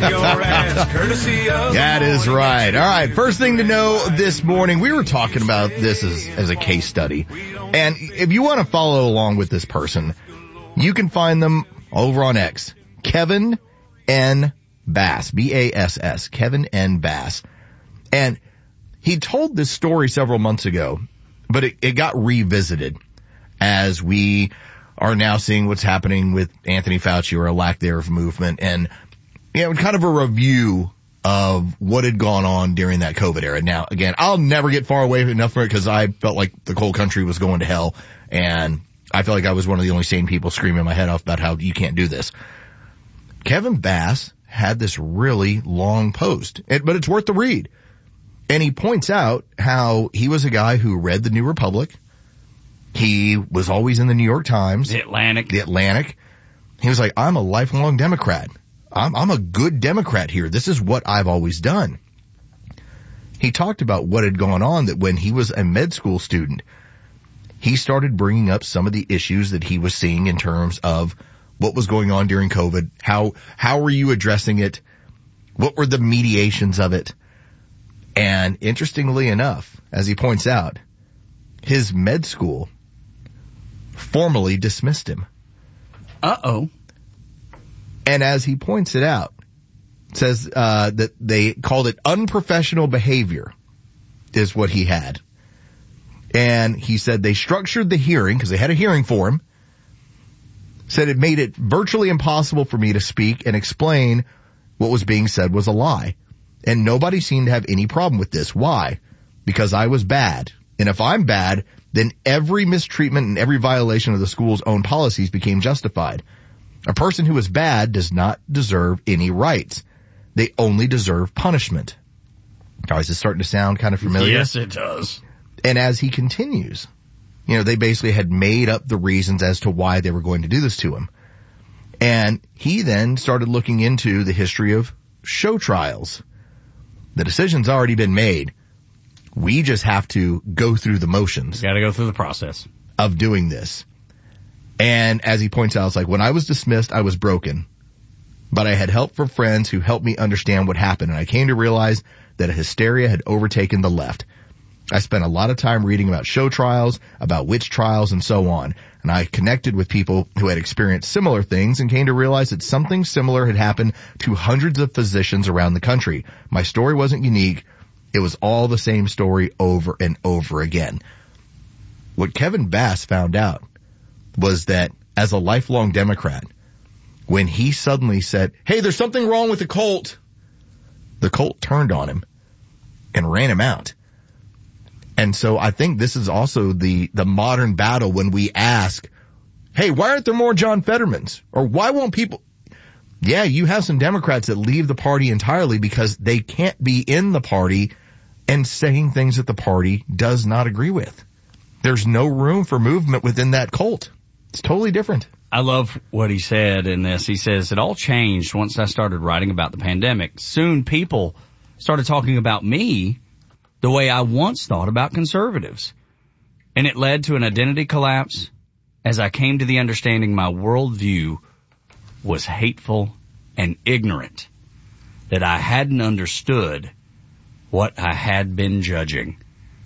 your ass, courtesy of That is right. All right, first thing to know this morning, we were talking about this as a case study. And if you want to follow along with this person, you can find them over on X. Kevin N. Bass, B-A-S-S, Kevin N. Bass. And he told this story several months ago, but it got revisited as we are now seeing what's happening with Anthony Fauci, or a lack thereof movement, and kind of a review of what had gone on during that COVID era. Now, again, I'll never get far away enough from it because I felt like the whole country was going to hell, and I felt like I was one of the only sane people screaming my head off about how you can't do this. Kevin Bass had this really long post, but it's worth the read. And he points out how he was a guy who read the New Republic. He was always in the New York Times. The Atlantic. He was like, I'm a lifelong Democrat. I'm a good Democrat here. This is what I've always done. He talked about what had gone on, that when he was a med school student, he started bringing up some of the issues that he was seeing in terms of what was going on during COVID. How were you addressing it? What were the mediations of it? And interestingly enough, as he points out, his med school formally dismissed him. Uh-oh. And as he points it out, says that they called it unprofessional behavior is what he had. And he said they structured the hearing, because they had a hearing for him, said it made it virtually impossible for me to speak and explain what was being said was a lie. And nobody seemed to have any problem with this. Why? Because I was bad. And if I'm bad, then every mistreatment and every violation of the school's own policies became justified. A person who is bad does not deserve any rights. They only deserve punishment. Guys, it's starting to sound kind of familiar. Yes, it does. And as he continues, they basically had made up the reasons as to why they were going to do this to him. And he then started looking into the history of show trials. The decision's already been made. We just have to go through the motions. Got to go through the process of doing this. And as he points out, it's like, when I was dismissed, I was broken. But I had help from friends who helped me understand what happened. And I came to realize that a hysteria had overtaken the left. I spent a lot of time reading about show trials, about witch trials, and so on. And I connected with people who had experienced similar things and came to realize that something similar had happened to hundreds of physicians around the country. My story wasn't unique. It was all the same story over and over again. What Kevin Bass found out was that as a lifelong Democrat, when he suddenly said, hey, there's something wrong with the cult turned on him and ran him out. And so I think this is also the modern battle when we ask, hey, why aren't there more John Fettermans? Or why won't people? Yeah, you have some Democrats that leave the party entirely because they can't be in the party and saying things that the party does not agree with. There's no room for movement within that cult. It's totally different. I love what he said in this. He says, it all changed once I started writing about the pandemic. Soon people started talking about me the way I once thought about conservatives. And it led to an identity collapse as I came to the understanding my worldview was hateful and ignorant, that I hadn't understood what I had been judging.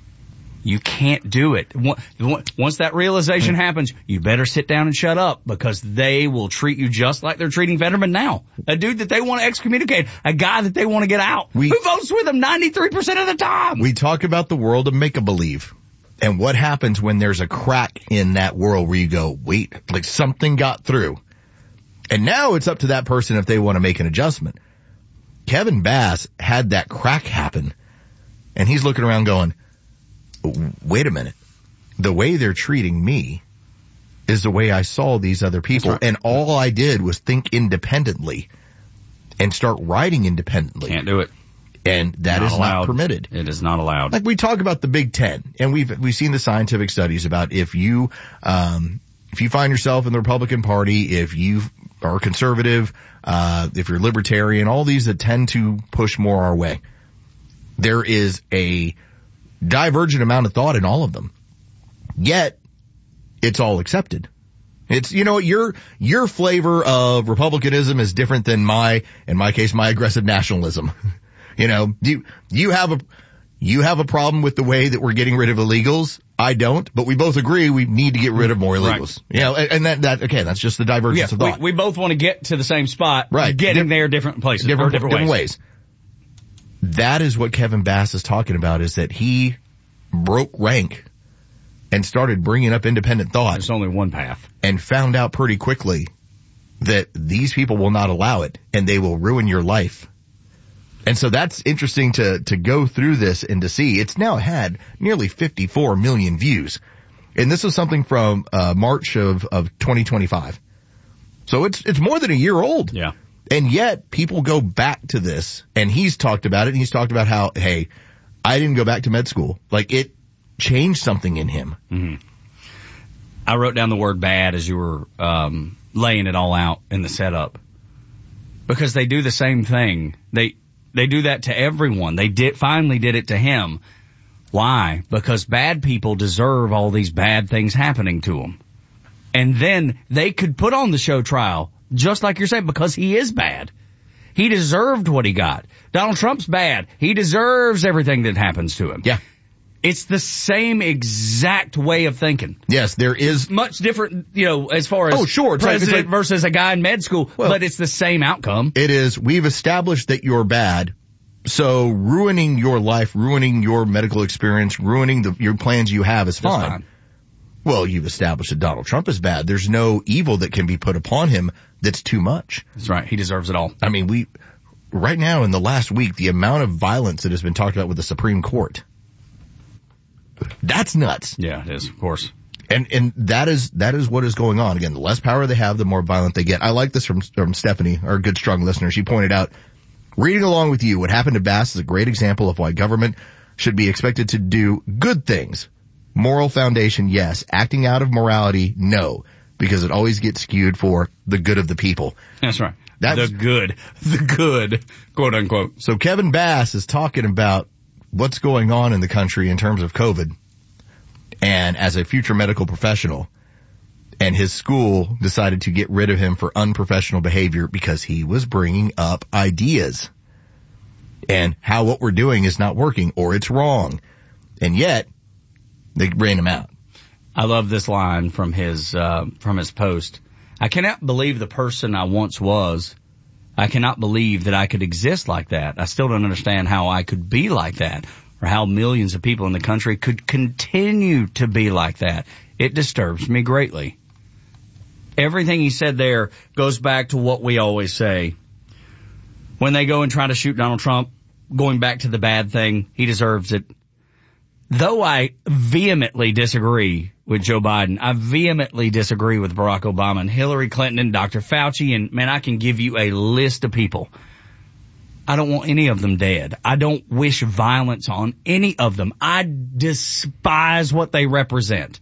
You can't do it. Once that realization happens, you better sit down and shut up, because they will treat you just like they're treating Fetterman now. A dude that they want to excommunicate, a guy that they want to get out. Who votes with them 93% of the time? We talk about the world of make-a-believe. And what happens when there's a crack in that world where you go, wait, like something got through. And now it's up to that person if they want to make an adjustment. Kevin Bass had that crack happen. And he's looking around going, wait a minute. The way they're treating me is the way I saw these other people. Right. And all I did was think independently and start writing independently. Can't do it. And that is not permitted. It is not allowed. Like we talk about the Big Ten, and we've seen the scientific studies about if you find yourself in the Republican Party, if you are conservative, if you're libertarian, all these that tend to push more our way, there is a divergent amount of thought in all of them. Yet, it's all accepted. It's, your flavor of republicanism is different than in my case, my aggressive nationalism. You have a problem with the way that we're getting rid of illegals. I don't, but we both agree we need to get rid of more illegals. Right. And that's just the divergence of thought. We both want to get to the same spot. Right. Getting there different places. Different ways. That is what Kevin Bass is talking about, is that he broke rank and started bringing up independent thought. There's only one path. And found out pretty quickly that these people will not allow it, and they will ruin your life. And so that's interesting to go through this and to see. It's now had nearly 54 million views. And this was something from March of 2025. So it's more than a year old. Yeah. And yet people go back to this, and he's talked about it, and he's talked about how, hey, I didn't go back to med school. Like, it changed something in him. Mm-hmm. I wrote down the word bad as you were laying it all out in the setup, because they do the same thing. They do that to everyone. They finally did it to him. Why? Because bad people deserve all these bad things happening to them. And then they could put on the show trial, just like you're saying, because he is bad. He deserved what he got. Donald Trump's bad. He deserves everything that happens to him. Yeah. It's the same exact way of thinking. Yes, there is. Much different, as far as president versus a guy in med school, but it's the same outcome. It is. We've established that you're bad, so ruining your life, ruining your medical experience, ruining your plans you have is fine. Well, you've established that Donald Trump is bad. There's no evil that can be put upon him that's too much. That's right. He deserves it all. I mean, right now in the last week, the amount of violence that has been talked about with the Supreme Court, that's nuts. Yeah, it is, of course. And that is what is going on. Again, the less power they have, the more violent they get. I like this from Stephanie, our good, strong listener. She pointed out, reading along with you, what happened to Bass is a great example of why government should be expected to do good things. Moral foundation, yes. Acting out of morality, no. Because it always gets skewed for the good of the people. That's right. The good, quote unquote. So Kevin Bass is talking about what's going on in the country in terms of COVID. And as a future medical professional, and his school decided to get rid of him for unprofessional behavior because he was bringing up ideas and how what we're doing is not working or it's wrong. And yet they ran him out. I love this line from his post. I cannot believe the person I once was. I cannot believe that I could exist like that. I still don't understand how I could be like that, or how millions of people in the country could continue to be like that. It disturbs me greatly. Everything he said there goes back to what we always say. When they go and try to shoot Donald Trump, going back to the bad thing, he deserves it. Though I vehemently disagree with Joe Biden, I vehemently disagree with Barack Obama and Hillary Clinton and Dr. Fauci, and man, I can give you a list of people. I don't want any of them dead. I don't wish violence on any of them. I despise what they represent.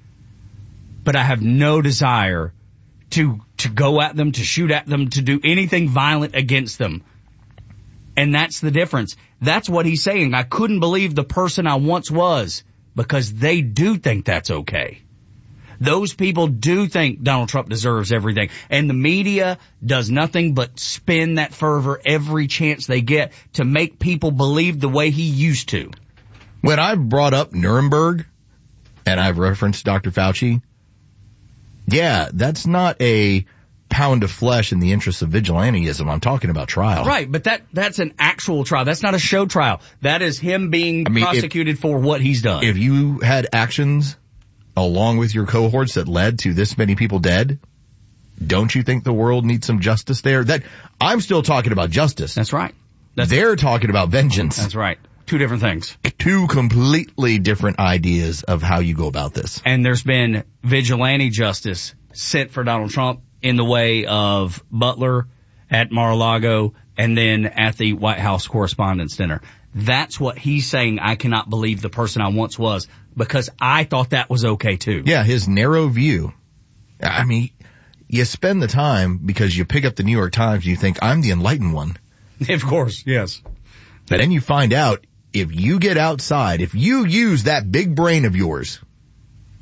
But I have no desire to go at them, to shoot at them, to do anything violent against them. And that's the difference. That's what he's saying. I couldn't believe the person I once was, because they do think that's okay. Those people do think Donald Trump deserves everything. And the media does nothing but spin that fervor every chance they get to make people believe the way he used to. When I brought up Nuremberg, and I've referenced Dr. Fauci, yeah, that's not a pound of flesh in the interest of vigilantism. I'm talking about trial. Right, but that's an actual trial. That's not a show trial. That is him being prosecuted for what he's done. If you had actions along with your cohorts that led to this many people dead, don't you think the world needs some justice there? That I'm still talking about justice. That's right. They're talking about vengeance. That's right. Two different things. Two completely different ideas of how you go about this. And there's been vigilante justice sent for Donald Trump in the way of Butler at Mar-a-Lago and then at the White House Correspondents' Dinner. That's what he's saying. I cannot believe the person I once was, because I thought that was okay too. Yeah, his narrow view. I mean, you spend the time because you pick up the New York Times and you think, I'm the enlightened one. Of course, yes. But then you find out, if you get outside, if you use that big brain of yours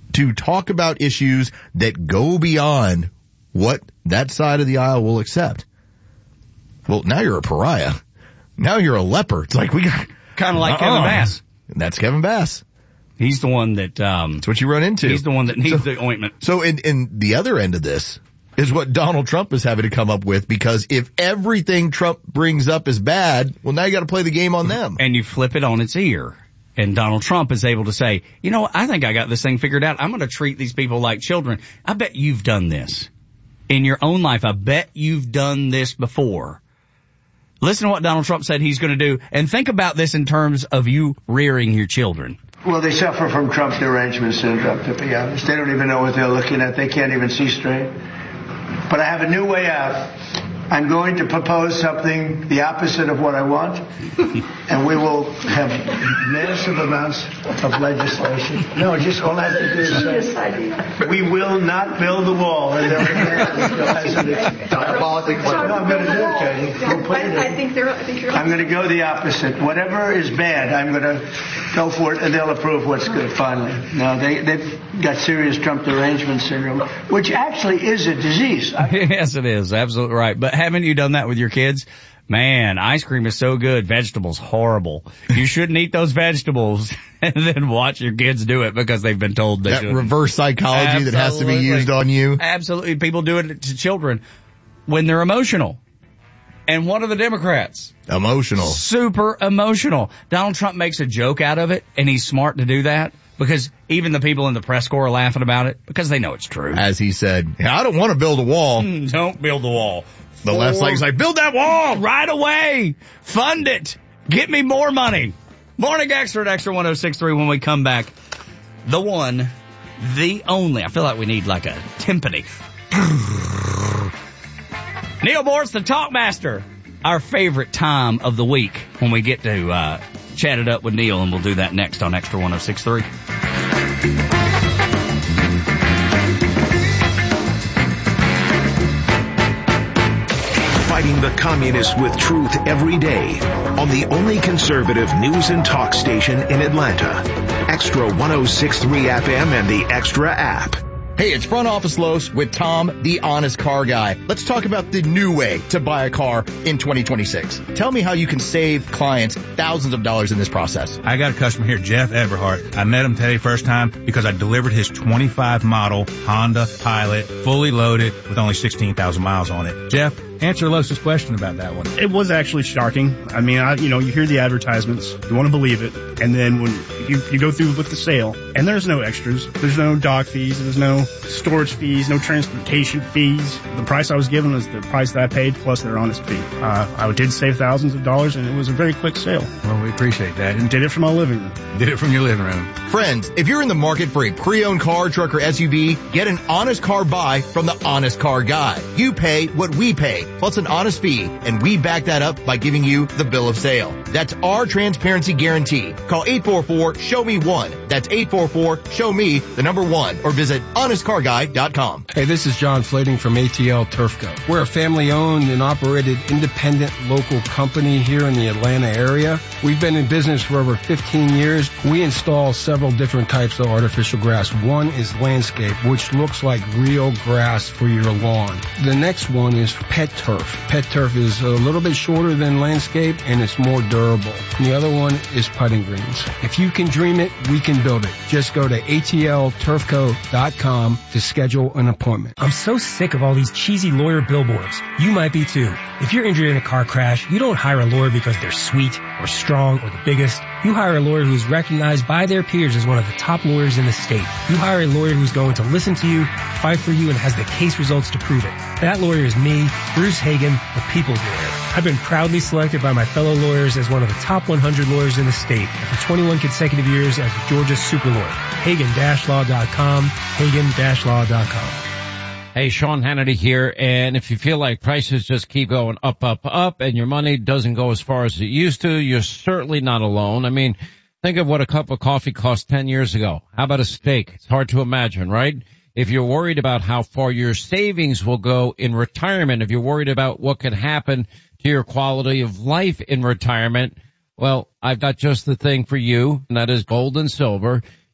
to talk about issues that go beyond what that side of the aisle will accept. Well, now you're a pariah. Now you're a leper. It's like we got kind of like Kevin Bass. That's Kevin Bass. He's the one that, that's what you run into. He's the one that needs the ointment. So in the other end of this is what Donald Trump is having to come up with, because if everything Trump brings up is bad, well, now you got to play the game on them. And you flip it on its ear. And Donald Trump is able to say, you know, I think I got this thing figured out. I'm going to treat these people like children. I bet you've done this in your own life. I bet you've done this before. Listen to what Donald Trump said he's going to do, and think about this in terms of you rearing your children. Well, they suffer from Trump derangement syndrome, to be honest. They don't even know what they're looking at. They can't even see straight. But I have a new way out. I'm going to propose something the opposite of what I want, and we will have massive amounts of legislation. No, just all I have to do is say, we will not build the wall. And diabolical. No, I'm going to do it, Katie. We'll put it in. I'm going to go the opposite. Whatever is bad, I'm going to go for it, and they'll approve what's good, finally. No, they've got serious Trump derangement syndrome, which actually is a disease. Yes, it is. Absolutely right. But haven't you done that with your kids? Man, ice cream is so good. Vegetables, horrible. You shouldn't eat those vegetables, and then watch your kids do it because they've been told they shouldn't. That reverse psychology that has to be used on you. Absolutely. People do it to children when they're emotional. And what are the Democrats? Emotional. Super emotional. Donald Trump makes a joke out of it, and he's smart to do that because even the people in the press corps are laughing about it because they know it's true. As he said, I don't want to build a wall. Don't build the wall. The left side's like, build that wall right away. Fund it. Get me more money. Morning Extra at Extra 106.3 when we come back. The one, the only. I feel like we need like a timpani. Neil Morse, the Talkmaster. Our favorite time of the week when we get to chat it up with Neil, and we'll do that next on Extra 106.3. Fighting the communists with truth every day on the only conservative news and talk station in Atlanta. Extra 106.3 FM and the Extra app. Hey, it's Front Office Los with Tom, the honest car guy. Let's talk about the new way to buy a car in 2026. Tell me how you can save clients thousands of dollars in this process. I got a customer here, Jeff Everhart. I met him today first time because I delivered his 25 model Honda Pilot, fully loaded with only 16,000 miles on it. Jeff, answer Los's question about that one. It was actually shocking. I mean, you hear the advertisements, you want to believe it, and then when you go through with the sale, and there's no extras, there's no dock fees, there's no storage fees, no transportation fees. The price I was given was the price that I paid plus their honest fee. I did save thousands of dollars, and it was a very quick sale. Well, we appreciate that. And did it from my living room. Did it from your living room. Friends, if you're in the market for a pre-owned car, truck, or SUV, get an honest car buy from the Honest Car Guy. You pay what we pay, plus an honest fee, and we back that up by giving you the bill of sale. That's our transparency guarantee. Call 844-SHOW-ME-1. That's 844-SHOW-ME-1, or visit honestcarguy.com. Hey, this is John Flading from ATL Turfco. We're a family-owned and operated independent local company here in the Atlanta area. We've been in business for over 15 years. We install several different types of artificial grass. One is landscape, which looks like real grass for your lawn. The next one is pet turf. Pet turf is a little bit shorter than landscape, and it's more durable. And the other one is putting greens. If you can dream it, we can build it. Just go to atlturfco.com to schedule an appointment. I'm so sick of all these cheesy lawyer billboards. You might be too. If you're injured in a car crash, you don't hire a lawyer because they're sweet or strong or the biggest. You hire a lawyer who's recognized by their peers as one of the top lawyers in the state. You hire a lawyer who's going to listen to you, fight for you, and has the case results to prove it. That lawyer is me, Bruce Hagan, the People's Lawyer. I've been proudly selected by my fellow lawyers as one of the top 100 lawyers in the state for 21 consecutive years as Georgia's super lawyer. Hagan-law.com, Hagan-law.com. Hey, Sean Hannity here, and if you feel like prices just keep going up, and your money doesn't go as far as it used to, you're certainly not alone. I mean, think of what a cup of coffee cost 10 years ago. How about a steak? It's hard to imagine, right? If you're worried about how far your savings will go in retirement, if you're worried about what could happen to your quality of life in retirement, well, I've got just the thing for you, and that is gold and silver.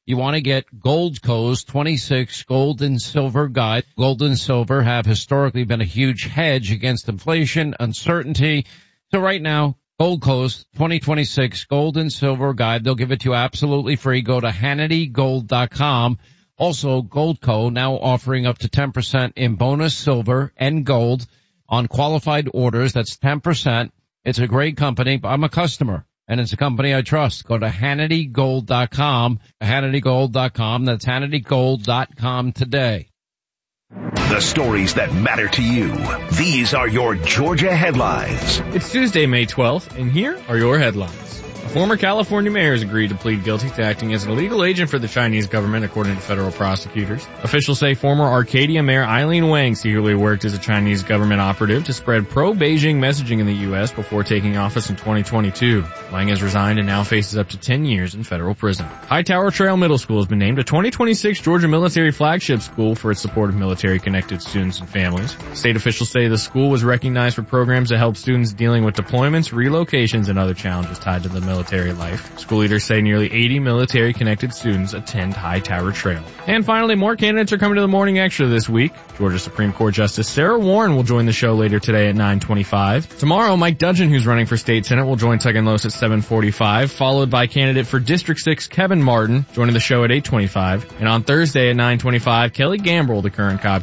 you want to get Goldco's 26 Gold and Silver Guide. Gold and silver have historically been a huge hedge against inflation, uncertainty. So right now, Goldco's 2026 Gold and Silver Guide, they'll give it to you absolutely free. Go to HannityGold.com. Also, Goldco now offering up to 10% in bonus silver and gold on qualified orders. That's 10%. It's a great company. I'm a customer, and it's a company I trust. Go to HannityGold.com. HannityGold.com. That's HannityGold.com today. The stories that matter to you. These are your Georgia headlines. It's Tuesday, May 12th, and here are your headlines. A former California mayor has agreed to plead guilty to acting as an illegal agent for the Chinese government, according to federal prosecutors. Officials say former Arcadia Mayor Eileen Wang secretly worked as a Chinese government operative to spread pro-Beijing messaging in the U.S. before taking office in 2022. Wang has resigned and now faces up to 10 years in federal prison. Hightower Trail Middle School has been named a 2026 Georgia military flagship school for its support of military-connected students and families. State officials say the school was recognized for programs that help students dealing with deployments, relocations, and other challenges tied to the military life. School leaders say nearly 80 military-connected students attend Hightower Trail. And finally, more candidates are coming to the Morning Extra this week. Georgia Supreme Court Justice Sarah Warren will join the show later today at 9:25. Tomorrow, Mike Dudgeon, who's running for state senate, will join Tug and Los at 7:45, followed by candidate for District 6 Kevin Martin, joining the show at 8:25. And on Thursday at 9:25, Kelly Gambrell, the current Cobb